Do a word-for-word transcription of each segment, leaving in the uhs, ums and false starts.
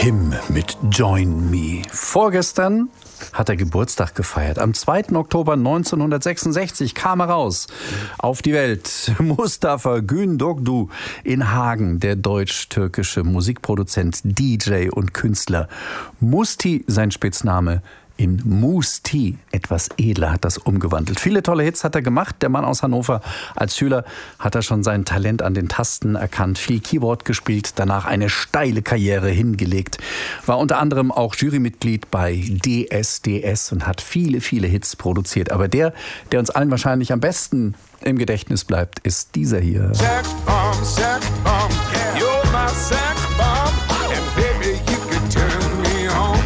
Kim mit Join Me. Vorgestern hat er Geburtstag gefeiert. Am zweiten Oktober neunzehnhundertsechsundsechzig kam er raus auf die Welt. Mustafa Gündogdu in Hagen, der deutsch-türkische Musikproduzent, D J und Künstler. Musti, sein Spitzname, in Musti, etwas edler, hat das umgewandelt. Viele tolle Hits hat er gemacht, der Mann aus Hannover. Als Schüler hat er schon sein Talent an den Tasten erkannt, viel Keyboard gespielt, danach eine steile Karriere hingelegt. War unter anderem auch Jurymitglied bei D S D S und hat viele, viele Hits produziert. Aber der, der uns allen wahrscheinlich am besten im Gedächtnis bleibt, ist dieser hier. Sex bomb, sex bomb, you're my sex bomb, and baby you can turn me on.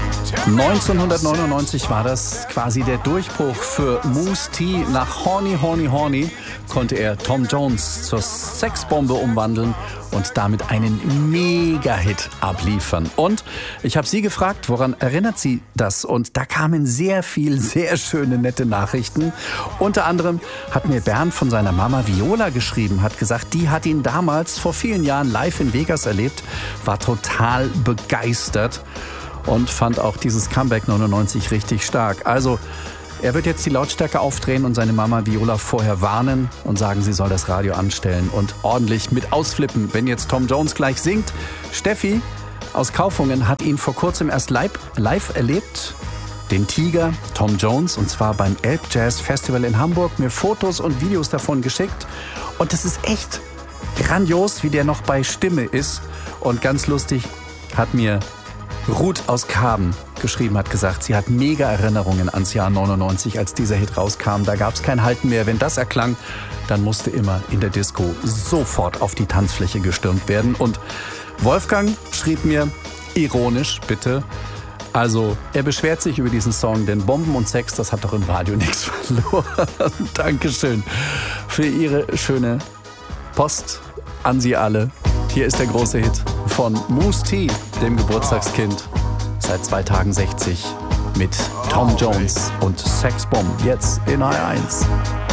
neunzehnhundertneunundneunzig war das quasi der Durchbruch für Musti. Nach Horny, Horny, Horny konnte er Tom Jones zur Sexbombe umwandeln und damit einen Mega-Hit abliefern. Und ich habe sie gefragt, woran erinnert sie das? Und da kamen sehr viel, sehr schöne, nette Nachrichten. Unter anderem hat mir Bernd von seiner Mama Viola geschrieben, hat gesagt, die hat ihn damals vor vielen Jahren live in Vegas erlebt, war total begeistert und fand auch dieses Comeback neunundneunzig richtig stark. Also, er wird jetzt die Lautstärke aufdrehen und seine Mama Viola vorher warnen und sagen, sie soll das Radio anstellen und ordentlich mit ausflippen, wenn jetzt Tom Jones gleich singt. Steffi aus Kaufungen hat ihn vor kurzem erst live, live erlebt, den Tiger Tom Jones, und zwar beim Elb Jazz Festival in Hamburg, mir Fotos und Videos davon geschickt. Und das ist echt grandios, wie der noch bei Stimme ist. Und ganz lustig hat mir Ruth aus Karben geschrieben, hat gesagt, sie hat mega Erinnerungen ans Jahr neunundneunzig, als dieser Hit rauskam. Da gab es kein Halten mehr. Wenn das erklang, dann musste immer in der Disco sofort auf die Tanzfläche gestürmt werden. Und Wolfgang schrieb mir, ironisch bitte, also er beschwert sich über diesen Song, denn Bomben und Sex, das hat doch im Radio nichts verloren. Dankeschön für Ihre schöne Post an Sie alle. Hier ist der große Hit von Musti, dem Geburtstagskind, seit zwei Tagen sechzig mit Tom Jones und Sexbomb, jetzt in H R eins.